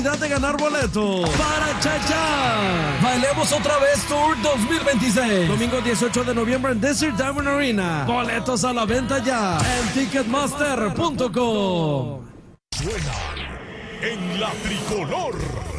de ganar boletos para Chacha. Bailemos otra vez Tour 2026. Domingo 18 de noviembre en Desert Diamond Arena. Boletos a la venta ya en Ticketmaster.com. Suena en la tricolor.